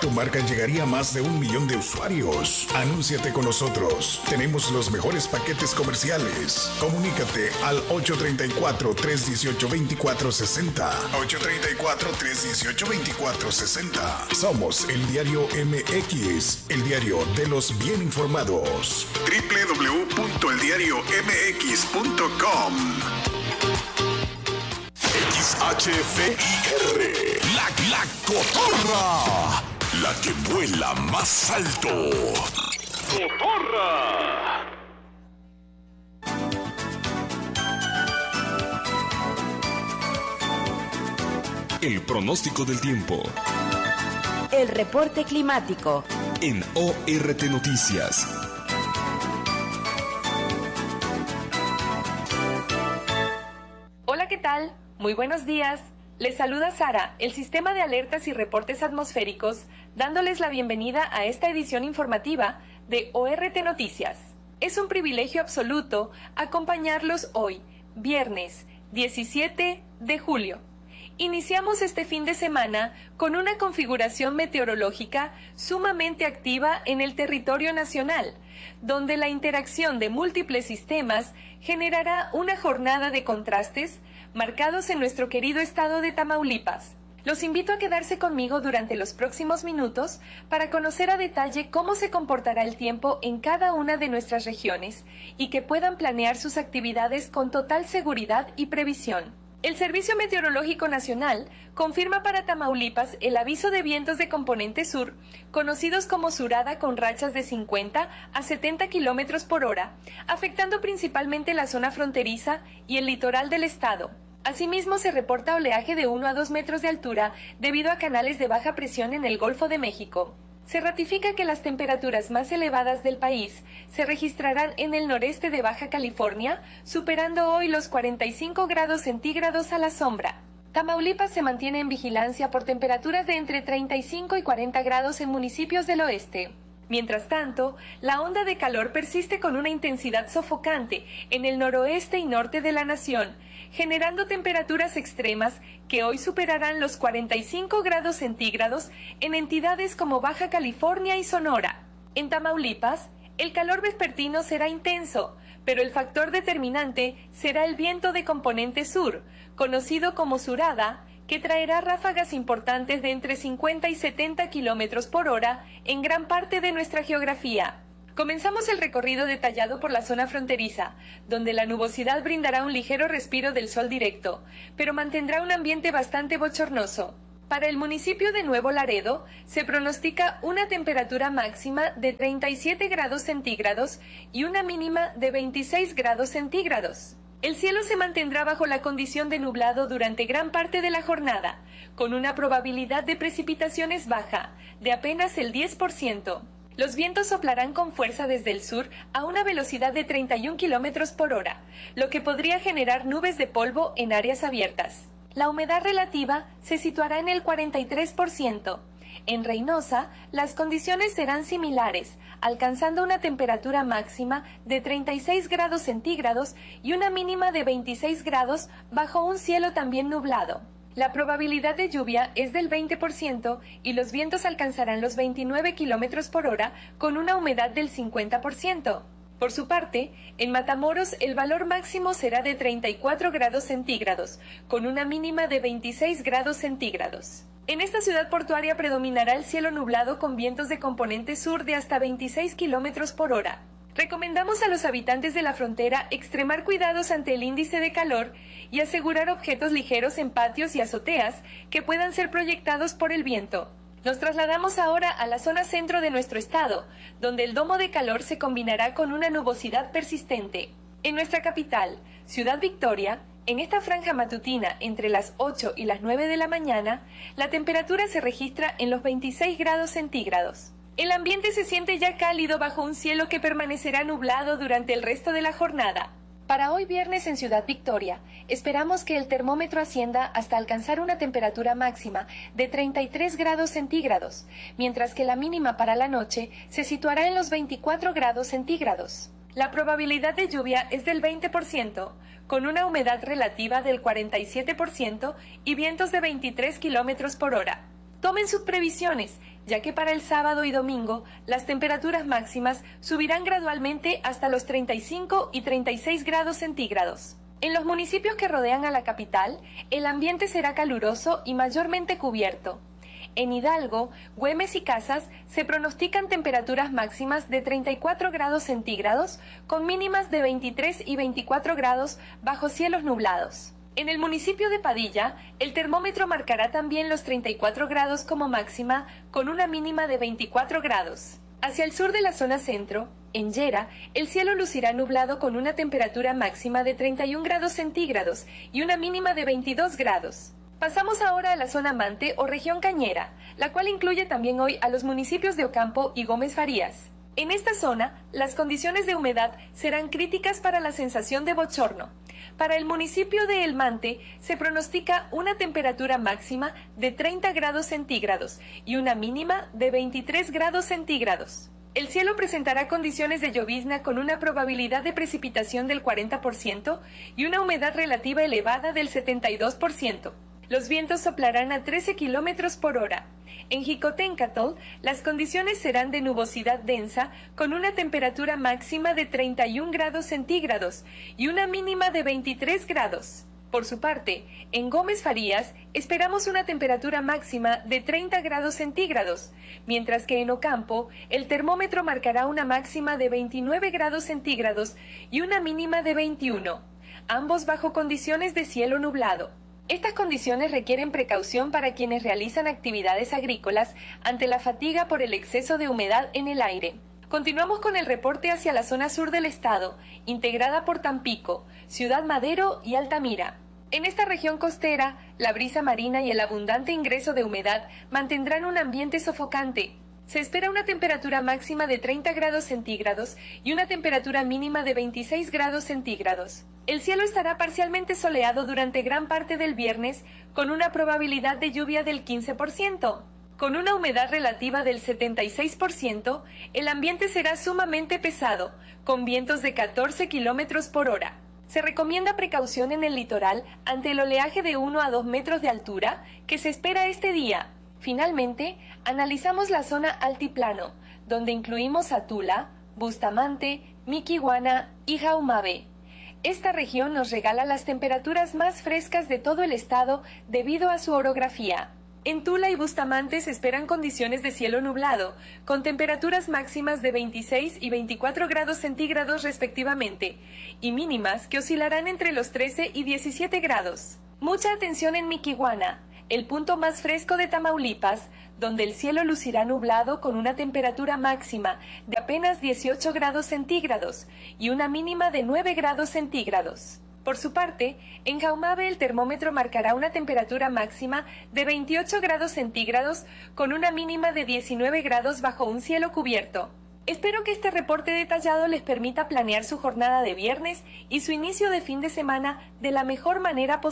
tu marca llegaría a más de 1 millón de usuarios. Anúnciate con nosotros. Tenemos los mejores paquetes comerciales. Comunícate al 834-318-2460. 834-318-2460. Somos el Diario MX, el diario de los bien informados. www.eldiariomx.com. XHVIR, la cotorra, la que vuela más alto. ¡Cotorra! El pronóstico del tiempo. El reporte climático. En ORT Noticias. Hola, ¿qué tal? Muy buenos días. Les saluda Sara, el sistema de alertas y reportes atmosféricos, dándoles la bienvenida a esta edición informativa de ORT Noticias. Es un privilegio absoluto acompañarlos hoy, viernes 17 de julio. Iniciamos este fin de semana con una configuración meteorológica sumamente activa en el territorio nacional, donde la interacción de múltiples sistemas generará una jornada de contrastes marcados en nuestro querido estado de Tamaulipas. Los invito a quedarse conmigo durante los próximos minutos para conocer a detalle cómo se comportará el tiempo en cada una de nuestras regiones y que puedan planear sus actividades con total seguridad y previsión. El Servicio Meteorológico Nacional confirma para Tamaulipas el aviso de vientos de componente sur, conocidos como surada con rachas de 50 a 70 kilómetros por hora, afectando principalmente la zona fronteriza y el litoral del estado. Asimismo, se reporta oleaje de 1 a 2 metros de altura debido a canales de baja presión en el Golfo de México. Se ratifica que las temperaturas más elevadas del país se registrarán en el noreste de Baja California, superando hoy los 45 grados centígrados a la sombra. Tamaulipas se mantiene en vigilancia por temperaturas de entre 35 y 40 grados en municipios del oeste. Mientras tanto, la onda de calor persiste con una intensidad sofocante en el noroeste y norte de la nación, generando temperaturas extremas que hoy superarán los 45 grados centígrados en entidades como Baja California y Sonora. En Tamaulipas, el calor vespertino será intenso, pero el factor determinante será el viento de componente sur, conocido como surada, que traerá ráfagas importantes de entre 50 y 70 kilómetros por hora en gran parte de nuestra geografía. Comenzamos el recorrido detallado por la zona fronteriza, donde la nubosidad brindará un ligero respiro del sol directo, pero mantendrá un ambiente bastante bochornoso. Para el municipio de Nuevo Laredo, se pronostica una temperatura máxima de 37 grados centígrados y una mínima de 26 grados centígrados. El cielo se mantendrá bajo la condición de nublado durante gran parte de la jornada, con una probabilidad de precipitaciones baja, de apenas el 10%. Los vientos soplarán con fuerza desde el sur a una velocidad de 31 kilómetros por hora, lo que podría generar nubes de polvo en áreas abiertas. La humedad relativa se situará en el 43%. En Reynosa, las condiciones serán similares, alcanzando una temperatura máxima de 36 grados centígrados y una mínima de 26 grados bajo un cielo también nublado. La probabilidad de lluvia es del 20% y los vientos alcanzarán los 29 kilómetros por hora con una humedad del 50%. Por su parte, en Matamoros el valor máximo será de 34 grados centígrados, con una mínima de 26 grados centígrados. En esta ciudad portuaria predominará el cielo nublado con vientos de componente sur de hasta 26 kilómetros por hora. Recomendamos a los habitantes de la frontera extremar cuidados ante el índice de calor y asegurar objetos ligeros en patios y azoteas que puedan ser proyectados por el viento. Nos trasladamos ahora a la zona centro de nuestro estado, donde el domo de calor se combinará con una nubosidad persistente. En nuestra capital, Ciudad Victoria, en esta franja matutina entre las 8 y las 9 de la mañana, la temperatura se registra en los 26 grados centígrados. El ambiente se siente ya cálido bajo un cielo que permanecerá nublado durante el resto de la jornada. Para hoy viernes en Ciudad Victoria, esperamos que el termómetro ascienda hasta alcanzar una temperatura máxima de 33 grados centígrados, mientras que la mínima para la noche se situará en los 24 grados centígrados. La probabilidad de lluvia es del 20%, con una humedad relativa del 47% y vientos de 23 kilómetros por hora. Tomen sus previsiones, ya que para el sábado y domingo las temperaturas máximas subirán gradualmente hasta los 35 y 36 grados centígrados. En los municipios que rodean a la capital, el ambiente será caluroso y mayormente cubierto. En Hidalgo, Güemes y Casas se pronostican temperaturas máximas de 34 grados centígrados con mínimas de 23 y 24 grados bajo cielos nublados. En el municipio de Padilla, el termómetro marcará también los 34 grados como máxima con una mínima de 24 grados. Hacia el sur de la zona centro, en Llera, el cielo lucirá nublado con una temperatura máxima de 31 grados centígrados y una mínima de 22 grados. Pasamos ahora a la zona Mante o región Cañera, la cual incluye también hoy a los municipios de Ocampo y Gómez Farías. En esta zona, las condiciones de humedad serán críticas para la sensación de bochorno. Para el municipio de El Mante se pronostica una temperatura máxima de 30 grados centígrados y una mínima de 23 grados centígrados. El cielo presentará condiciones de llovizna con una probabilidad de precipitación del 40% y una humedad relativa elevada del 72%. Los vientos soplarán a 13 kilómetros por hora. En Jicotencatl, las condiciones serán de nubosidad densa con una temperatura máxima de 31 grados centígrados y una mínima de 23 grados. Por su parte, en Gómez Farías esperamos una temperatura máxima de 30 grados centígrados, mientras que en Ocampo el termómetro marcará una máxima de 29 grados centígrados y una mínima de 21, ambos bajo condiciones de cielo nublado. Estas condiciones requieren precaución para quienes realizan actividades agrícolas ante la fatiga por el exceso de humedad en el aire. Continuamos con el reporte hacia la zona sur del estado, integrada por Tampico, Ciudad Madero y Altamira. En esta región costera, la brisa marina y el abundante ingreso de humedad mantendrán un ambiente sofocante. Se espera una temperatura máxima de 30 grados centígrados y una temperatura mínima de 26 grados centígrados. El cielo estará parcialmente soleado durante gran parte del viernes, con una probabilidad de lluvia del 15%. Con una humedad relativa del 76%, el ambiente será sumamente pesado, con vientos de 14 kilómetros por hora. Se recomienda precaución en el litoral ante el oleaje de 1 a 2 metros de altura que se espera este día. Finalmente, analizamos la zona altiplano, donde incluimos a Tula, Bustamante, Miquihuana y Jaumabe. Esta región nos regala las temperaturas más frescas de todo el estado debido a su orografía. En Tula y Bustamante se esperan condiciones de cielo nublado, con temperaturas máximas de 26 y 24 grados centígrados respectivamente, y mínimas que oscilarán entre los 13 y 17 grados. Mucha atención en Miquihuana, el punto más fresco de Tamaulipas, donde el cielo lucirá nublado con una temperatura máxima de apenas 18 grados centígrados y una mínima de 9 grados centígrados. Por su parte, en Jaumabe el termómetro marcará una temperatura máxima de 28 grados centígrados con una mínima de 19 grados bajo un cielo cubierto. Espero que este reporte detallado les permita planear su jornada de viernes y su inicio de fin de semana de la mejor manera posible.